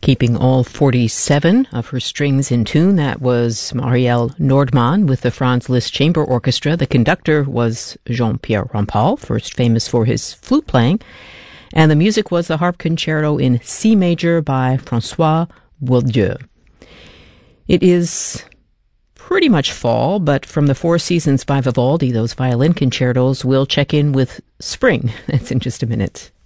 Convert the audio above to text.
Keeping all 47 of her strings in tune, that was Marielle Nordmann with the Franz Liszt Chamber Orchestra. The conductor was Jean-Pierre Rampal, first famous for his flute playing. And the music was the harp concerto in C major by François Boieldieu. It is pretty much fall, but from the Four Seasons by Vivaldi, those violin concertos, we'll check in with spring. That's in just a minute.